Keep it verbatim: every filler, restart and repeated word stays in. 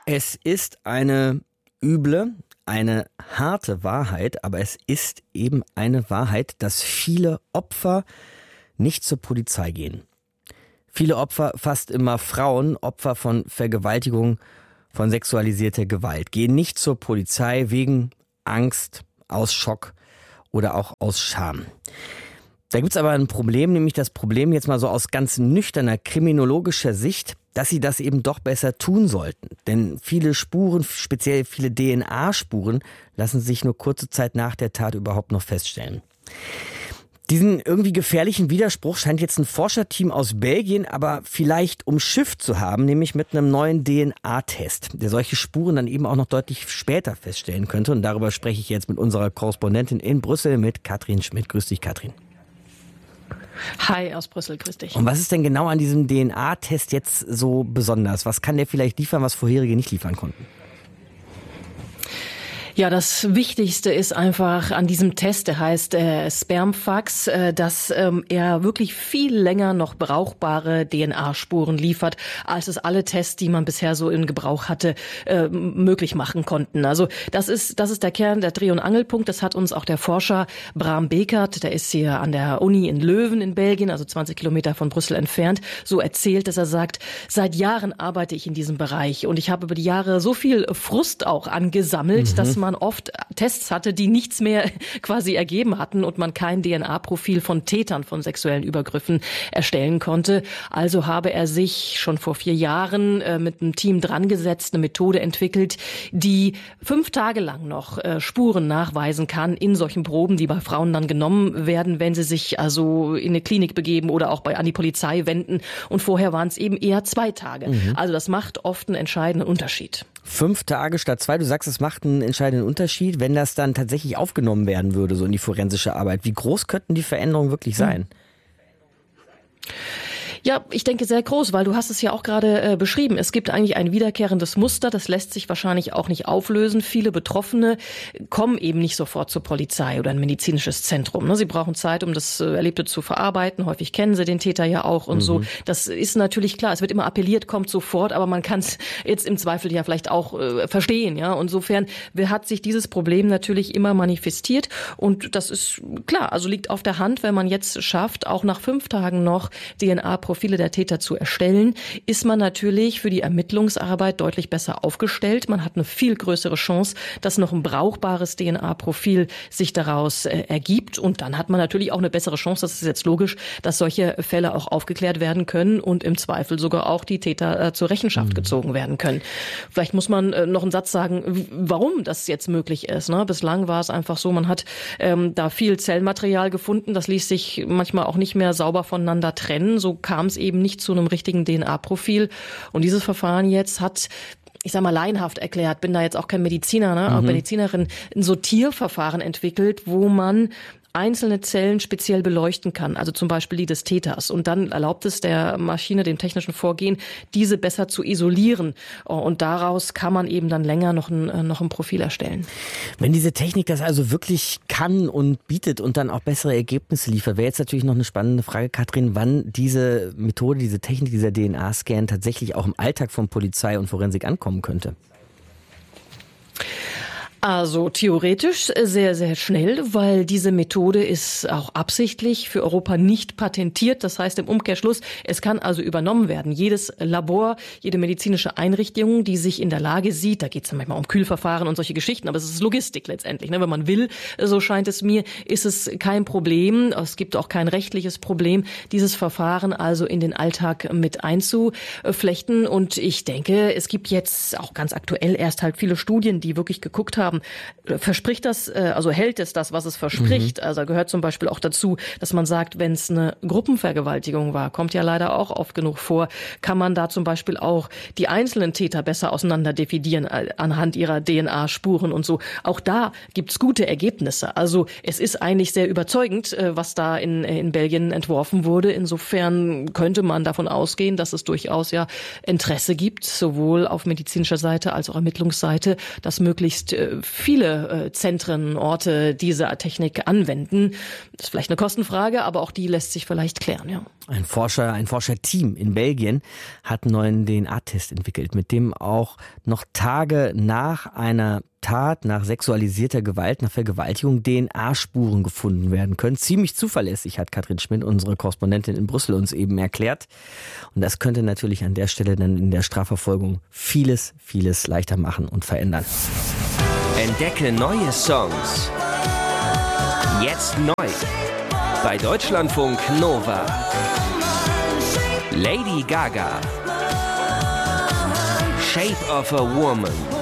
Es ist eine üble, eine harte Wahrheit, aber es ist eben eine Wahrheit, dass viele Opfer nicht zur Polizei gehen. Viele Opfer, fast immer Frauen, Opfer von Vergewaltigung, von sexualisierter Gewalt, gehen nicht zur Polizei wegen Angst, aus Schock oder auch aus Scham. Da gibt's aber ein Problem, nämlich das Problem jetzt mal so aus ganz nüchterner kriminologischer Sicht, dass sie das eben doch besser tun sollten. Denn viele Spuren, speziell viele D N A-Spuren, lassen sich nur kurze Zeit nach der Tat überhaupt noch feststellen. Diesen irgendwie gefährlichen Widerspruch scheint jetzt ein Forscherteam aus Belgien aber vielleicht umschifft zu haben, nämlich mit einem neuen D N A-Test, der solche Spuren dann eben auch noch deutlich später feststellen könnte. Und darüber spreche ich jetzt mit unserer Korrespondentin in Brüssel, mit Katrin Schmidt. Grüß dich, Katrin. Hi aus Brüssel, grüß dich. Und was ist denn genau an diesem D N A-Test jetzt so besonders? Was kann der vielleicht liefern, was vorherige nicht liefern konnten? Ja, das Wichtigste ist einfach an diesem Test, der heißt äh, Spermfax, äh, dass ähm, er wirklich viel länger noch brauchbare D N A-Spuren liefert, als es alle Tests, die man bisher so in Gebrauch hatte, äh, möglich machen konnten. Also das ist das ist der Kern, der Dreh- und Angelpunkt. Das hat uns auch der Forscher Bram Bekert, der ist hier an der Uni in Leuven in Belgien, also zwanzig Kilometer von Brüssel entfernt, so erzählt, dass er sagt, seit Jahren arbeite ich in diesem Bereich und ich habe über die Jahre so viel Frust auch angesammelt, mhm. dass man man oft Tests hatte, die nichts mehr quasi ergeben hatten und man kein D N A-Profil von Tätern von sexuellen Übergriffen erstellen konnte. Also habe er sich schon vor vier Jahren äh, mit einem Team dran gesetzt, eine Methode entwickelt, die fünf Tage lang noch äh, Spuren nachweisen kann in solchen Proben, die bei Frauen dann genommen werden, wenn sie sich also in eine Klinik begeben oder auch bei an die Polizei wenden. Und vorher waren es eben eher zwei Tage. Mhm. Also das macht oft einen entscheidenden Unterschied. Fünf Tage statt zwei, du sagst, es macht einen entscheidenden Unterschied, wenn das dann tatsächlich aufgenommen werden würde, so in die forensische Arbeit. Wie groß könnten die Veränderungen wirklich sein? Ja, ich denke sehr groß, weil du hast es ja auch gerade äh, beschrieben. Es gibt eigentlich ein wiederkehrendes Muster, das lässt sich wahrscheinlich auch nicht auflösen. Viele Betroffene kommen eben nicht sofort zur Polizei oder ein medizinisches Zentrum. Ne? Sie brauchen Zeit, um das äh, Erlebte zu verarbeiten. Häufig kennen sie den Täter ja auch und mhm. so. Das ist natürlich klar. Es wird immer appelliert, kommt sofort, aber man kann es jetzt im Zweifel ja vielleicht auch äh, verstehen. Ja, und insofern hat sich dieses Problem natürlich immer manifestiert und das ist klar. Also liegt auf der Hand, wenn man jetzt schafft, auch nach fünf Tagen noch D N A-Profile Profile der Täter zu erstellen, ist man natürlich für die Ermittlungsarbeit deutlich besser aufgestellt. Man hat eine viel größere Chance, dass noch ein brauchbares D N A-Profil sich daraus äh, ergibt. Und dann hat man natürlich auch eine bessere Chance, das ist jetzt logisch, dass solche Fälle auch aufgeklärt werden können und im Zweifel sogar auch die Täter äh, zur Rechenschaft mhm. gezogen werden können. Vielleicht muss man äh, noch einen Satz sagen, warum das jetzt möglich ist. Ne? Bislang war es einfach so, man hat ähm, da viel Zellmaterial gefunden, das ließ sich manchmal auch nicht mehr sauber voneinander trennen. So kam es eben nicht zu einem richtigen D N A-Profil. Und dieses Verfahren jetzt hat, ich sag mal laienhaft erklärt, bin da jetzt auch kein Mediziner, ne, mhm. auch Medizinerin, ein Sortierverfahren entwickelt, wo man einzelne Zellen speziell beleuchten kann, also zum Beispiel die des Täters. Und dann erlaubt es der Maschine, dem technischen Vorgehen, diese besser zu isolieren. Und daraus kann man eben dann länger noch ein, noch ein Profil erstellen. Wenn diese Technik das also wirklich kann und bietet und dann auch bessere Ergebnisse liefert, wäre jetzt natürlich noch eine spannende Frage, Katrin, wann diese Methode, diese Technik, dieser D N A-Scan tatsächlich auch im Alltag von Polizei und Forensik ankommen könnte. Also theoretisch sehr, sehr schnell, weil diese Methode ist auch absichtlich für Europa nicht patentiert. Das heißt im Umkehrschluss, es kann also übernommen werden. Jedes Labor, jede medizinische Einrichtung, die sich in der Lage sieht, da geht es manchmal um Kühlverfahren und solche Geschichten, aber es ist Logistik letztendlich. Ne? Wenn man will, so scheint es mir, ist es kein Problem. Es gibt auch kein rechtliches Problem, dieses Verfahren also in den Alltag mit einzuflechten. Und ich denke, es gibt jetzt auch ganz aktuell erst halt viele Studien, die wirklich geguckt haben, verspricht das, also hält es das, was es verspricht? Mhm. Also gehört zum Beispiel auch dazu, dass man sagt, wenn es eine Gruppenvergewaltigung war, kommt ja leider auch oft genug vor, kann man da zum Beispiel auch die einzelnen Täter besser auseinander dividieren anhand ihrer D N A-Spuren und so. Auch da gibt's gute Ergebnisse. Also es ist eigentlich sehr überzeugend, was da in, in Belgien entworfen wurde. Insofern könnte man davon ausgehen, dass es durchaus ja Interesse gibt, sowohl auf medizinischer Seite als auch Ermittlungsseite, das möglichst viele äh, Zentren, Orte diese Technik anwenden. Das ist vielleicht eine Kostenfrage, aber auch die lässt sich vielleicht klären, ja. Ein Forscher, ein Forscherteam in Belgien hat einen neuen D N A-Test entwickelt, mit dem auch noch Tage nach einer Tat, nach sexualisierter Gewalt, nach Vergewaltigung D N A-Spuren gefunden werden können. Ziemlich zuverlässig, hat Katrin Schmidt, unsere Korrespondentin in Brüssel, uns eben erklärt. Und das könnte natürlich an der Stelle dann in der Strafverfolgung vieles, vieles leichter machen und verändern. Entdecke neue Songs. Jetzt neu. Bei Deutschlandfunk Nova. Lady Gaga. Shape of a Woman.